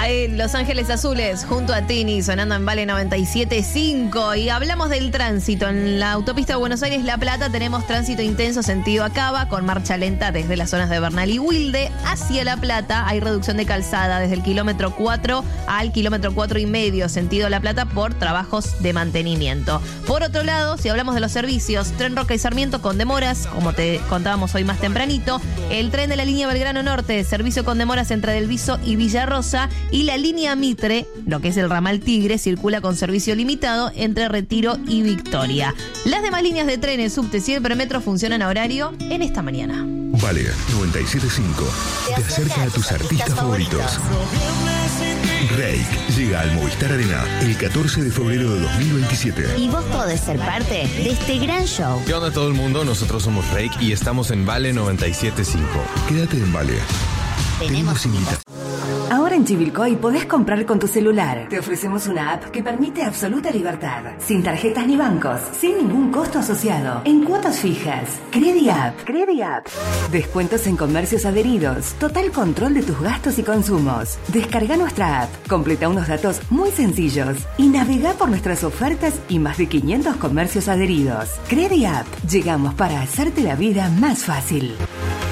Ahí, Los Ángeles Azules, junto a Tini, sonando en Vale 97.5. Y hablamos del tránsito. En la autopista de Buenos Aires-La Plata tenemos tránsito intenso sentido a Cava, con marcha lenta desde las zonas de Bernal y Wilde hacia La Plata. Hay reducción de calzada desde el kilómetro 4 al kilómetro 4,5, sentido La Plata, por trabajos de mantenimiento. Por otro lado, si hablamos de los servicios, Tren Roca y Sarmiento con demoras, como te contábamos hoy más tempranito. El tren de la línea Belgrano Norte, servicio con demoras entre Del Viso y Villarrosa. Y la línea Mitre, lo que es el ramal Tigre, circula con servicio limitado entre Retiro y Victoria. Las demás líneas de trenes, subte y el premetro funcionan a horario en esta mañana. Vale 97.5 te acerca a tus artistas favoritos. Reik llega al Movistar Arena el 14 de febrero de 2027. Y vos podés ser parte de este gran show. ¿Qué onda todo el mundo? Nosotros somos Reik y estamos en Vale 97.5. Quédate en Vale. Tenemos invitados. Ahora en Chivilcoy podés comprar con tu celular. Te ofrecemos una app que permite absoluta libertad. Sin tarjetas ni bancos. Sin ningún costo asociado. En cuotas fijas. CrediApp. Descuentos en comercios adheridos. Total control de tus gastos y consumos. Descarga nuestra app. Completa unos datos muy sencillos. Y navega por nuestras ofertas y más de 500 comercios adheridos. CrediApp. Llegamos para hacerte la vida más fácil.